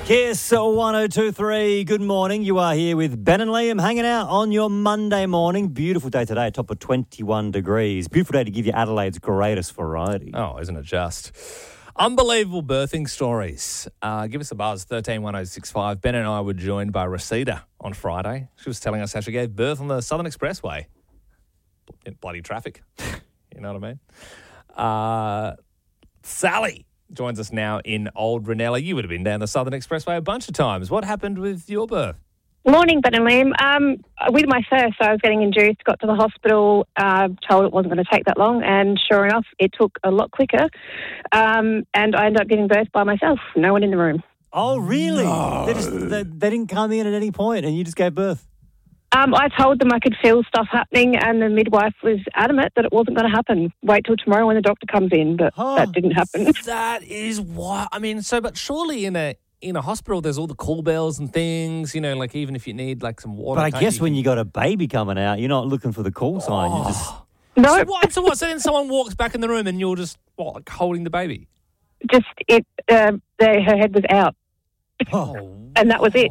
Kiss 1023. Good morning. You are here with Ben and Liam hanging out on your Monday morning. Beautiful day today, top of 21 degrees. Beautiful day to give you Adelaide's greatest variety. Oh, isn't it just? Unbelievable birthing stories. Give us a buzz, 131065. Ben and I were joined by Rosita on Friday. She was telling us how she gave birth on the Southern Expressway. Bloody traffic. You know what I mean? Sally joins us now in Old Ranella. You would have been down the Southern Expressway a bunch of times. What happened with your birth? Morning, Ben and Liam. With my first, I was getting induced, got to the hospital, told it wasn't going to take that long, and sure enough, it took a lot quicker. And I ended up giving birth by myself, no one in the room. Oh, really? No. They didn't come in at any point and you just gave birth? I told them I could feel stuff happening, and the midwife was adamant that it wasn't going to happen. Wait till tomorrow when the doctor comes in, but that didn't happen. That is why. I mean, but surely in a hospital, there's all the call bells and things, like even if you need like some water. But I guess when you got a baby coming out, you're not looking for the call sign. You just... No. So what? So then someone walks back in the room and you're just, like holding the baby? Just, her head was out. Oh, And that was it.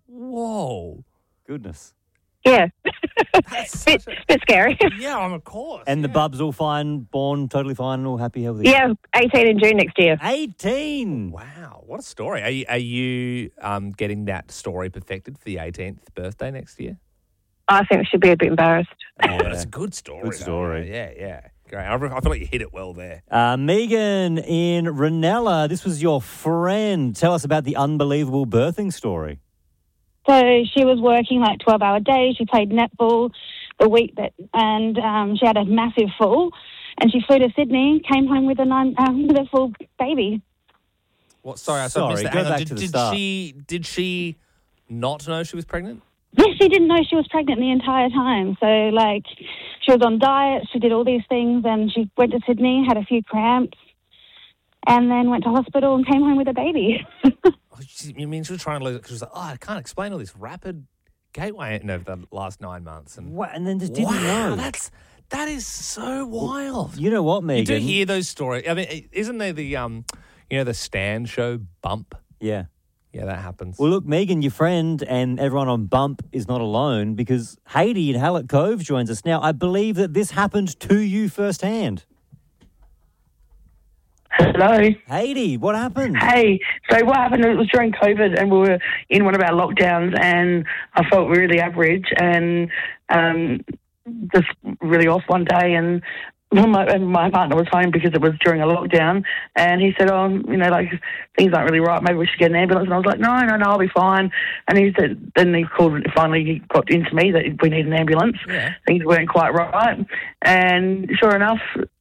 Whoa. goodness. Yeah. That's bit scary. Yeah, of course. And the bub's all fine, born totally fine, all happy, healthy? Yeah, 18 in June next year. 18! Wow, what a story. Are you getting that story perfected for the 18th birthday next year? I think I should be a bit embarrassed. Oh, that's a good story. Good story. Though. Yeah. Great. I feel like you hit it well there. Megan in Ranella, this was your friend. Tell us about the unbelievable birthing story. So she was working like 12-hour days. She played netball the week and she had a massive fall. And she flew to Sydney, came home with a full baby. What? Sorry, I missed Sorry, that. go Hang on. back to the start. Did she not know she was pregnant? Yes, she didn't know she was pregnant the entire time. So, she was on diet, she did all these things, and she went to Sydney, had a few cramps, and then went to hospital and came home with a baby. You mean she was trying to lose it because she was like, I can't explain all this rapid gateway over the last 9 months. And then just didn't know. That is so wild. You know what, Megan? You do hear those stories. I mean, isn't there the the Stan show Bump? Yeah. Yeah, that happens. Well, look, Megan, your friend and everyone on Bump is not alone because Haiti in Hallett Cove joins us now. I believe that this happened to you firsthand. Hello. Haiti, what happened? Hey, so what happened, it was during COVID and we were in one of our lockdowns and I felt really average and just really off one day and my partner was home because it was during a lockdown and he said, things aren't really right, maybe we should get an ambulance. And I was like, no, I'll be fine. And he said, then he finally he got into me that we need an ambulance. Yeah. Things weren't quite right. And sure enough,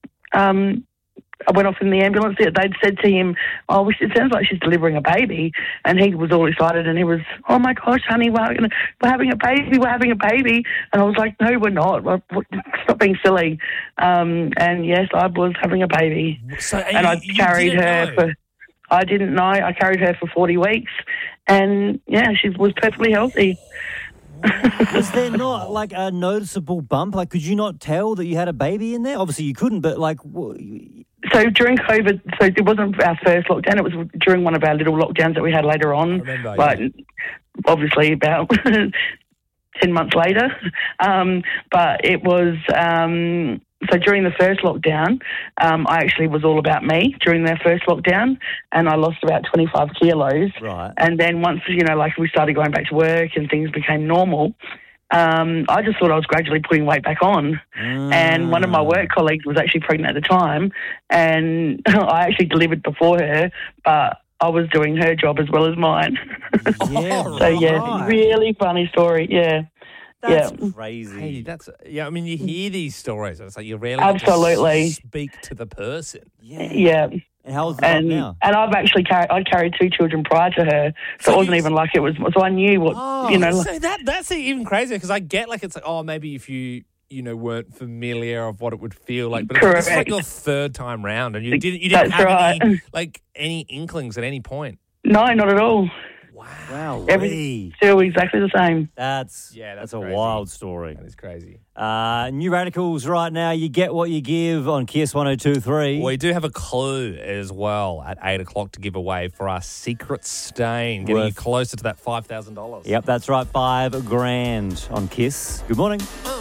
I went off in the ambulance. They'd said to him, it sounds like she's delivering a baby. And he was all excited and he was, oh my gosh, honey, we're having a baby. And I was like, no, we're not. Stop being silly. And yes, I was having a baby. So, I carried her I didn't know. I carried her for 40 weeks. And yeah, she was perfectly healthy. Was there not like a noticeable bump? Like, could you not tell that you had a baby in there? Obviously, you couldn't, but like... So during COVID, so it wasn't our first lockdown, it was during one of our little lockdowns that we had later on. I remember, but obviously about 10 months later. But it was... so during the first lockdown, I actually was all about me during their first lockdown, and I lost about 25 kilos. Right. And then once, we started going back to work and things became normal, I just thought I was gradually putting weight back on. And one of my work colleagues was actually pregnant at the time, and I actually delivered before her, but I was doing her job as well as mine. Yeah, So, yeah, really funny story, yeah. That's crazy. Hey, I mean, you hear these stories, and it's like you rarely Absolutely. get to speak to the person. Yeah. And how old's the bump now? And I've actually carried 2 children prior to her, so it wasn't even like it was. So I knew what So that's even crazier because I get it's like maybe if you weren't familiar of what it would feel like, but it's like your third time round, and you didn't have any inklings at any point. No, not at all. Wow. Wow. Everything still exactly the same. That's that's a crazy. wild story. That is crazy. New Radicals right now. You get what you give on Kiss 102.3. We do have a clue as well at 8 o'clock to give away for our secret stain, getting you closer to that $5,000. Yep, that's right. $5,000 on Kiss. Good morning.